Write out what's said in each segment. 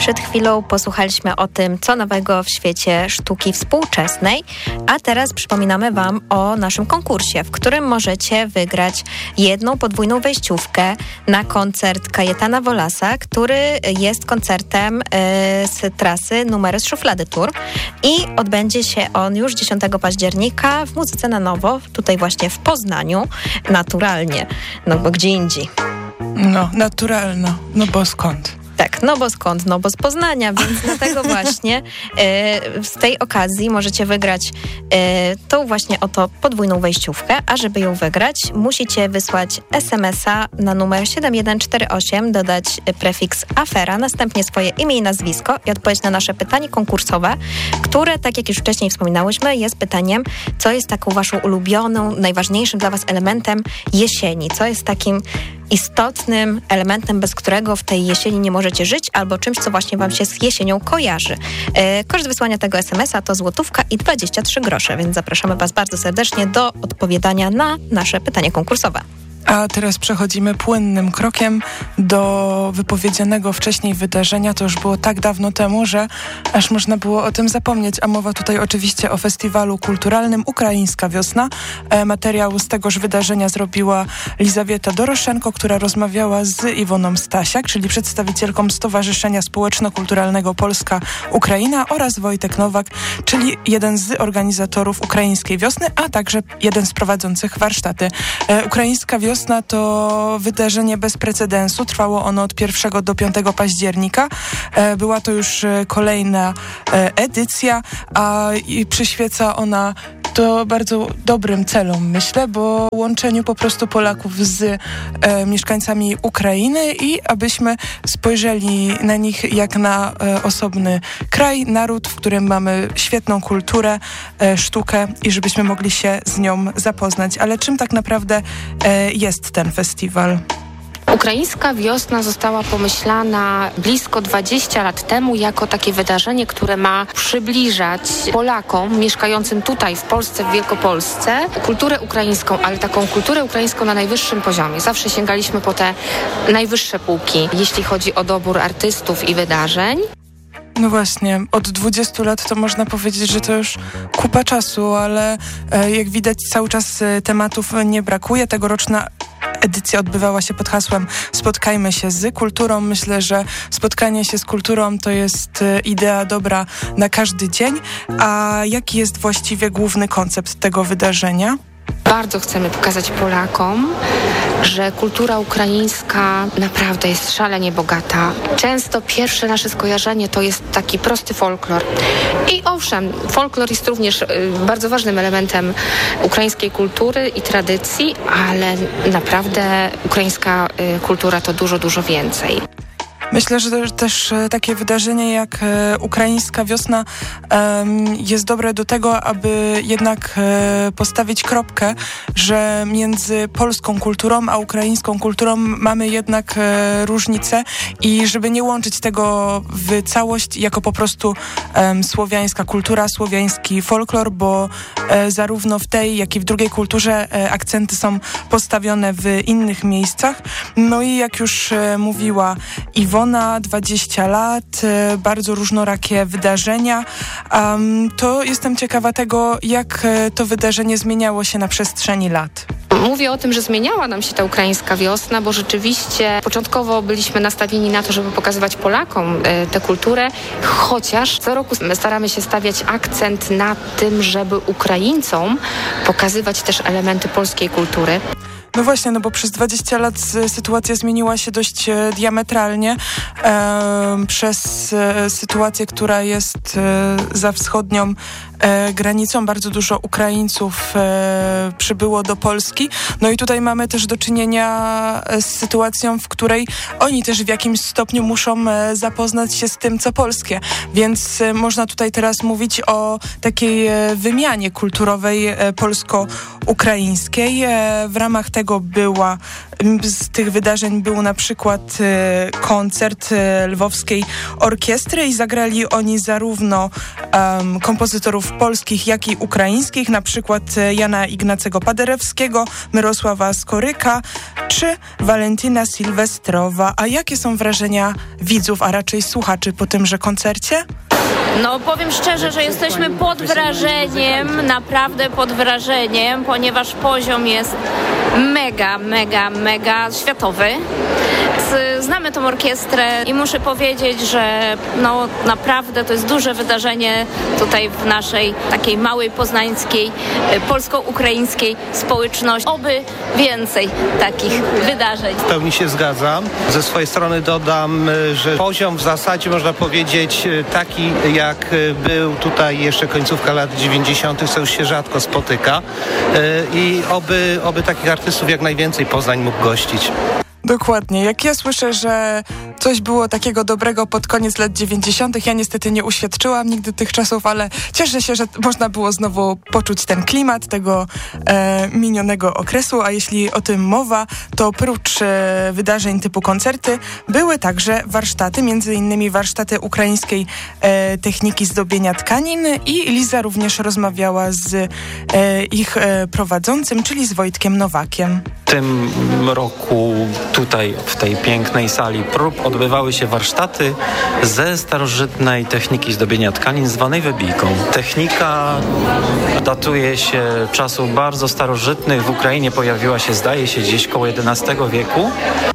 Przed chwilą posłuchaliśmy o tym, co nowego w świecie sztuki współczesnej, a teraz przypominamy Wam o naszym konkursie, w którym możecie wygrać jedną podwójną wejściówkę na koncert Kajetana Wolasa, który jest koncertem z trasy Numery z Szuflady Tour i odbędzie się on już 10 października w Muzyce na Nowo, tutaj właśnie w Poznaniu, naturalnie, no bo gdzie indziej. No, naturalno, no bo skąd? Tak, no bo skąd? No bo z Poznania, więc dlatego właśnie z tej okazji możecie wygrać tą właśnie oto podwójną wejściówkę, a żeby ją wygrać, musicie wysłać SMS-a na numer 7148, dodać prefiks afera, następnie swoje imię i nazwisko i odpowiedź na nasze pytanie konkursowe, które, tak jak już wcześniej wspominałyśmy, jest pytaniem, co jest taką waszą ulubioną, najważniejszym dla was elementem jesieni, co jest takim istotnym elementem, bez którego w tej jesieni nie możecie żyć, albo czymś, co właśnie wam się z jesienią kojarzy. Koszt wysłania tego SMS-a to złotówka i 23 grosze, więc zapraszamy was bardzo serdecznie do odpowiadania na nasze pytanie konkursowe. A teraz przechodzimy płynnym krokiem do wypowiedzianego wcześniej wydarzenia. To już było tak dawno temu, że aż można było o tym zapomnieć. A mowa tutaj oczywiście o festiwalu kulturalnym Ukraińska Wiosna. Materiał z tegoż wydarzenia zrobiła Lizawieta Doroszenko, która rozmawiała z Iwoną Stasiak, czyli przedstawicielką Stowarzyszenia Społeczno-Kulturalnego Polska-Ukraina, oraz Wojtek Nowak, czyli jeden z organizatorów Ukraińskiej Wiosny, a także jeden z prowadzących warsztaty. Ukraińska Wiosna to wydarzenie bez precedensu. Trwało ono od 1 do 5 października. Była to już kolejna edycja, a przyświeca ona to bardzo dobrym celom, myślę, bo łączeniu po prostu Polaków z mieszkańcami Ukrainy i abyśmy spojrzeli na nich jak na osobny kraj, naród, w którym mamy świetną kulturę, sztukę i żebyśmy mogli się z nią zapoznać. Ale czym tak naprawdę jest ten festiwal? Ukraińska Wiosna została pomyślana blisko 20 lat temu jako takie wydarzenie, które ma przybliżać Polakom mieszkającym tutaj w Polsce, w Wielkopolsce, kulturę ukraińską, ale taką kulturę ukraińską na najwyższym poziomie. Zawsze sięgaliśmy po te najwyższe półki, jeśli chodzi o dobór artystów i wydarzeń. No właśnie, od 20 lat to można powiedzieć, że to już kupa czasu, ale jak widać cały czas tematów nie brakuje. Tegoroczna edycja odbywała się pod hasłem Spotkajmy się z kulturą. Myślę, że spotkanie się z kulturą to jest idea dobra na każdy dzień. A jaki jest właściwie główny koncept tego wydarzenia? Bardzo chcemy pokazać Polakom, że kultura ukraińska naprawdę jest szalenie bogata. Często pierwsze nasze skojarzenie to jest taki prosty folklor. I owszem, folklor jest również bardzo ważnym elementem ukraińskiej kultury i tradycji, ale naprawdę ukraińska kultura to dużo, dużo więcej. Myślę, że też takie wydarzenie jak Ukraińska Wiosna jest dobre do tego, aby jednak postawić kropkę, że między polską kulturą a ukraińską kulturą mamy jednak różnice i żeby nie łączyć tego w całość jako po prostu słowiańska kultura, słowiański folklor, bo zarówno w tej, jak i w drugiej kulturze akcenty są postawione w innych miejscach. No i jak już mówiła Iwona, 20 lat, bardzo różnorakie wydarzenia. To jestem ciekawa tego, jak to wydarzenie zmieniało się na przestrzeni lat. Mówię o tym, że zmieniała nam się ta Ukraińska Wiosna, bo rzeczywiście początkowo byliśmy nastawieni na to, żeby pokazywać Polakom tę kulturę, chociaż co roku staramy się stawiać akcent na tym, żeby Ukraińcom pokazywać też elementy polskiej kultury. No właśnie, no bo przez 20 lat sytuacja zmieniła się dość diametralnie przez sytuację, która jest za wschodnią granicą. Bardzo dużo Ukraińców przybyło do Polski. No i tutaj mamy też do czynienia z sytuacją, w której oni też w jakimś stopniu muszą zapoznać się z tym, co polskie. Więc można tutaj teraz mówić o takiej wymianie kulturowej polsko-ukraińskiej. W ramach tego była Z tych wydarzeń był na przykład koncert Lwowskiej Orkiestry i zagrali oni zarówno kompozytorów polskich, jak i ukraińskich, na przykład Jana Ignacego Paderewskiego, Mirosława Skoryka czy Walentyna Sylwestrowa. A jakie są wrażenia widzów, a raczej słuchaczy po tymże koncercie? No powiem szczerze, że jesteśmy pod wrażeniem, naprawdę pod wrażeniem, ponieważ poziom jest mega światowy. Znamy tą orkiestrę i muszę powiedzieć, że no naprawdę to jest duże wydarzenie tutaj w naszej takiej małej poznańskiej, polsko-ukraińskiej społeczności. Oby więcej takich wydarzeń. W pełni się zgadzam. Ze swojej strony dodam, że poziom w zasadzie można powiedzieć taki, jak był tutaj jeszcze końcówka lat 90., co już się rzadko spotyka i oby takich artystów jak najwięcej Poznań mógł gościć. Dokładnie. Jak ja słyszę, że coś było takiego dobrego pod koniec lat 90., ja niestety nie uświadczyłam nigdy tych czasów, ale cieszę się, że można było znowu poczuć ten klimat tego minionego okresu, a jeśli o tym mowa, to oprócz wydarzeń typu koncerty były także warsztaty, między innymi warsztaty ukraińskiej techniki zdobienia tkanin i Liza również rozmawiała z ich prowadzącym, czyli z Wojtkiem Nowakiem. W tym roku tutaj w tej pięknej sali prób odbywały się warsztaty ze starożytnej techniki zdobienia tkanin zwanej wybijką. Technika datuje się czasów bardzo starożytnych. W Ukrainie pojawiła się, zdaje się, gdzieś koło XI wieku.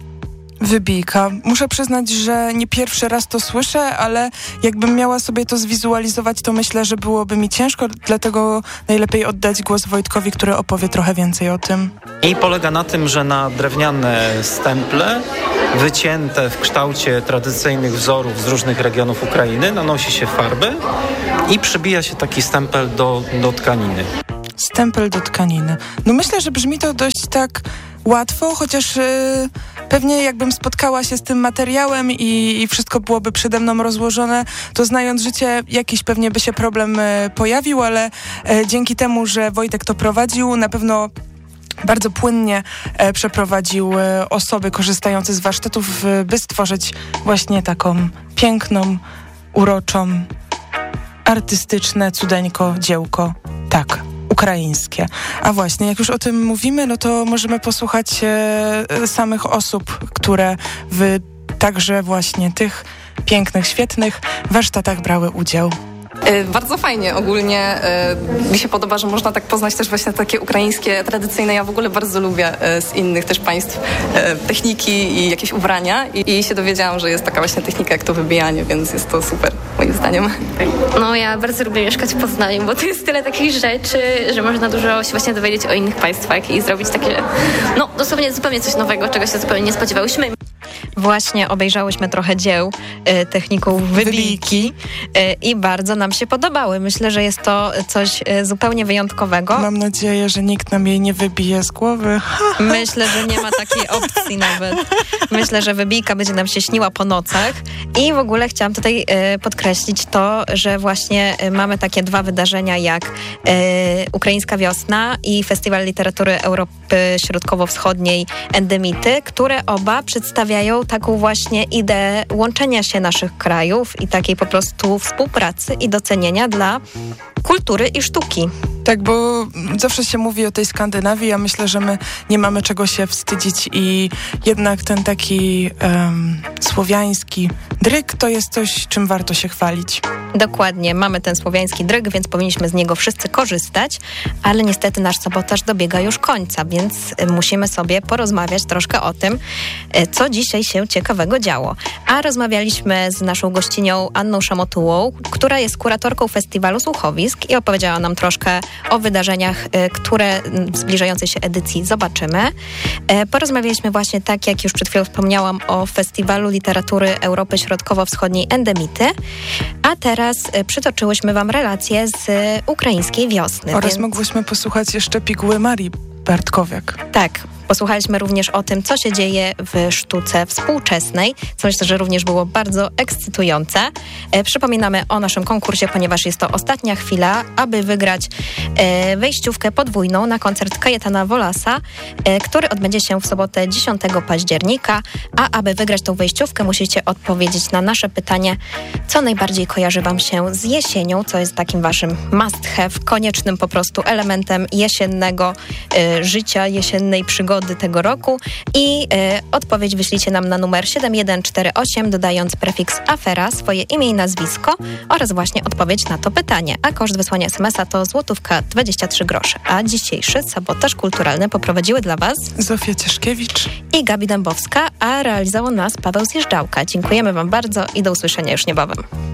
Wybijka. Muszę przyznać, że nie pierwszy raz to słyszę, ale jakbym miała sobie to zwizualizować, to myślę, że byłoby mi ciężko, dlatego najlepiej oddać głos Wojtkowi, który opowie trochę więcej o tym. I polega na tym, że na drewniane stemple wycięte w kształcie tradycyjnych wzorów z różnych regionów Ukrainy nanosi się farby i przybija się taki stempel do tkaniny. Stempel do tkaniny. No myślę, że brzmi to dość tak łatwo, chociaż pewnie jakbym spotkała się z tym materiałem i wszystko byłoby przede mną rozłożone, to znając życie, jakiś pewnie by się problem pojawił, ale dzięki temu, że Wojtek to prowadził, na pewno bardzo płynnie przeprowadził osoby korzystające z warsztatów, by stworzyć właśnie taką piękną, uroczą, artystyczne cudeńko dziełko. Tak, ukraińskie. A właśnie, jak już o tym mówimy, no to możemy posłuchać samych osób, które w także właśnie tych pięknych, świetnych warsztatach brały udział. Bardzo fajnie ogólnie. Mi się podoba, że można tak poznać też właśnie takie ukraińskie, tradycyjne. Ja w ogóle bardzo lubię z innych też państw techniki i jakieś ubrania i się dowiedziałam, że jest taka właśnie technika jak to wybijanie, więc jest to super moim zdaniem. No ja bardzo lubię mieszkać w Poznaniu, bo to jest tyle takich rzeczy, że można dużo się właśnie dowiedzieć o innych państwach i zrobić takie, no dosłownie zupełnie coś nowego, czego się zupełnie nie spodziewałyśmy. Właśnie obejrzałyśmy trochę dzieł techniką wybijki i bardzo nam się podobały. Myślę, że jest to coś zupełnie wyjątkowego. Mam nadzieję, że nikt nam jej nie wybije z głowy. Myślę, że nie ma takiej opcji nawet. Myślę, że wybijka będzie nam się śniła po nocach i w ogóle chciałam tutaj podkreślić to, że właśnie mamy takie dwa wydarzenia jak Ukraińska Wiosna i Festiwal Literatury Europy Środkowo-Wschodniej Endemity, które oba przedstawiają taką właśnie ideę łączenia się naszych krajów i takiej po prostu współpracy i docenienia dla kultury i sztuki. Tak, bo zawsze się mówi o tej Skandynawii, ja myślę, że my nie mamy czego się wstydzić i jednak ten taki słowiański dryk to jest coś, czym warto się chwalić. Dokładnie, mamy ten słowiański dryk, więc powinniśmy z niego wszyscy korzystać, ale niestety nasz sabotaż dobiega już końca, więc musimy sobie porozmawiać troszkę o tym, co dzisiaj się ciekawego działo. A rozmawialiśmy z naszą gościnią Anną Szamotułą, która jest kuratorką festiwalu słuchowisk i opowiedziała nam troszkę o wydarzeniach, które w zbliżającej się edycji zobaczymy. Porozmawialiśmy właśnie, tak jak już przed chwilą wspomniałam, o Festiwalu Literatury Europy Środkowo-Wschodniej Endemity, a teraz przytoczyłyśmy wam relacje z ukraińskiej wiosny. Oraz mogłyśmy posłuchać jeszcze piguły Marii Bartkowiak. Tak, Posłuchaliśmy również o tym, co się dzieje w sztuce współczesnej, co myślę, że również było bardzo ekscytujące. Przypominamy o naszym konkursie, ponieważ jest to ostatnia chwila, aby wygrać wejściówkę podwójną na koncert Kajetana Wolasa, który odbędzie się w sobotę 10 października, a aby wygrać tą wejściówkę, musicie odpowiedzieć na nasze pytanie, co najbardziej kojarzy wam się z jesienią, co jest takim waszym must have, koniecznym po prostu elementem jesiennego życia, jesiennej przygody tego roku i odpowiedź wyślijcie nam na numer 7148, dodając prefiks afera, swoje imię i nazwisko oraz właśnie odpowiedź na to pytanie. A koszt wysłania SMS-a to złotówka 23 groszy. A dzisiejszy sabotaż kulturalny poprowadziły dla was Zofia Cieszkiewicz i Gabi Dębowska, a realizował nas Paweł Zjeżdżałka. Dziękujemy wam bardzo i do usłyszenia już niebawem.